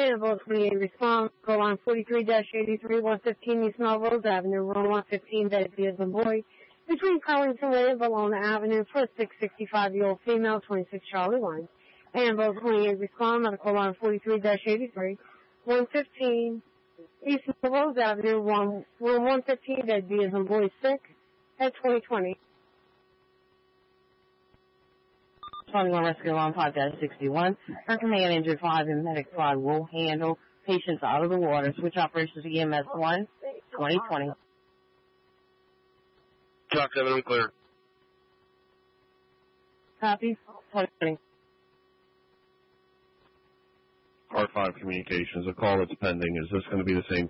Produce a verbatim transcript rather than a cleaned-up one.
Annabelle twenty-eight, respond. Go on forty-three eighty-three, one fifteen East Melrose Avenue, room one fifteen, that is the boy. Between Carlington Way and Bologna Avenue for a six sixty-five-year-old female, twenty-six Charlie Wine. Annabelle twenty-eight, respond. Medical on forty-three eighty-three, one fifteen East Melrose Avenue, one, room one fifteen, that is the boy sick, at twenty twenty. twenty-one Rescue Alarm five sixty-one. Our command injured five and medic squad will handle patients out of the water. Switch operations to E M S one, twenty twenty. Talk seven, I'm clear. Copy, twenty twenty. R five Communications, a call that's pending. Is this going to be the same